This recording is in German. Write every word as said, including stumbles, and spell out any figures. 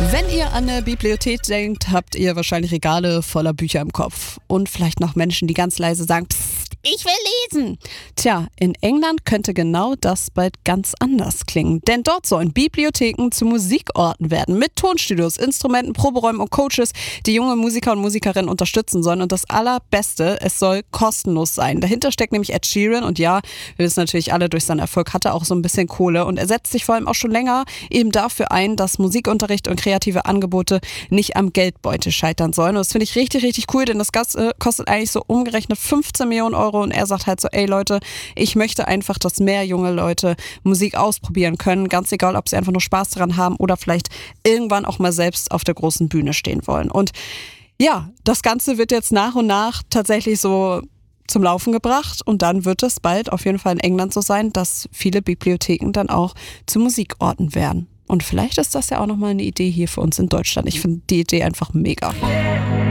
Wenn ihr an eine Bibliothek denkt, habt ihr wahrscheinlich Regale voller Bücher im Kopf. Und vielleicht noch Menschen, die ganz leise sagen, Psst, ich will lesen. Tja, in England könnte genau das bald ganz anders klingen. Denn dort sollen Bibliotheken zu Musikorten werden. Mit Tonstudios, Instrumenten, Proberäumen und Coaches, die junge Musiker und Musikerinnen unterstützen sollen. Und das Allerbeste, es soll kostenlos sein. Dahinter steckt nämlich Ed Sheeran. Und ja, wir wissen natürlich alle, durch seinen Erfolg hat er auch so ein bisschen Kohle. Und er setzt sich vor allem auch schon länger eben dafür ein, dass Musikunterricht und kreative Angebote nicht am Geldbeutel scheitern sollen. Und das finde ich richtig, richtig cool, denn das Ganze kostet eigentlich so umgerechnet fünfzehn Millionen Euro und er sagt halt so, ey Leute, ich möchte einfach, dass mehr junge Leute Musik ausprobieren können, ganz egal, ob sie einfach nur Spaß daran haben oder vielleicht irgendwann auch mal selbst auf der großen Bühne stehen wollen. Und ja, das Ganze wird jetzt nach und nach tatsächlich so zum Laufen gebracht und dann wird es bald auf jeden Fall in England so sein, dass viele Bibliotheken dann auch zu Musikorten werden. Und vielleicht ist das ja auch nochmal eine Idee hier für uns in Deutschland. Ich finde die Idee einfach mega.